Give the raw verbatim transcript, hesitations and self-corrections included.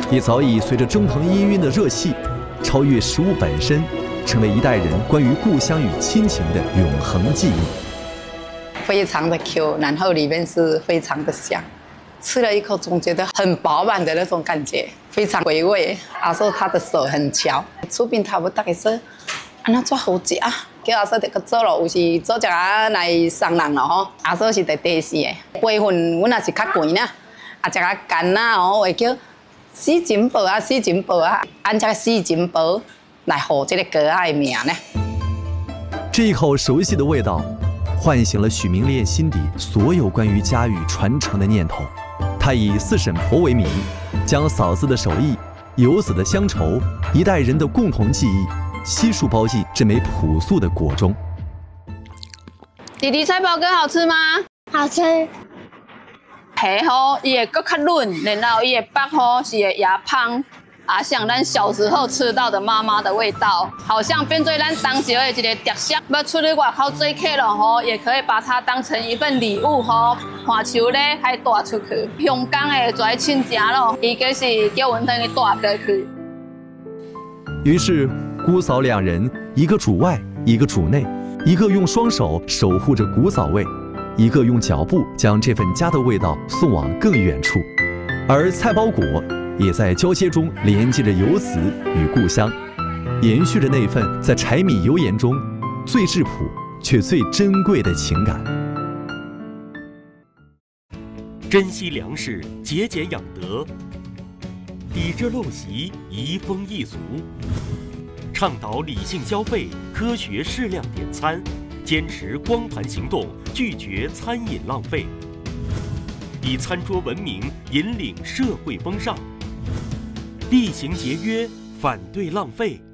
也早已随着蒸腾氤氲的热气，超越食物本身，成为一代人关于故乡与亲情的永恒记忆。 非常的 Q， 然后里面是非常的香，吃了一口总觉得很饱满的那种感觉，非常回味。阿叔他的手很巧，厝边头尾大家说，安怎做好食啊？叫阿叔得去做咯，有时做一下来送人咯吼。阿叔是第第四个，辈分阮也是较悬呐，啊，食啊干呐吼，会叫四金宝啊，四金宝啊，按这个四金宝来护这个哥仔的名呢。 这一口熟悉的味道，唤醒了许明烈心底所有关于家语传承的念头。他以四婶婆为名，将嫂子的手艺、游子的乡愁、一代人的共同记忆，悉数包进这枚朴素的果中。 弟弟菜包羹好吃吗？ 好吃。 皮吼，伊会更较润，然后伊的腹吼是会牙芳，啊，像咱小时候吃到的妈妈的味道，好像变做咱当时的一个特色。要出去外口做客了吼，也可以把它当成一份礼物吼。看球咧还带出去，香港的跩亲情咯，伊就是叫阮等于带过去。 于是姑嫂两人，一个主外，一个主内，一个用双手守护着古早味，一个用脚步将这份家的味道送往更远处。而菜包裹也在交接中连接着游子与故乡，延续着那份在柴米油盐中最质朴却最珍贵的情感。 珍惜粮食，节俭养德，抵制陋习，移风易俗，倡导理性消费，科学适量点餐，坚持光盘行动，拒绝餐饮浪费，以餐桌文明引领社会风尚，厉行节约，反对浪费。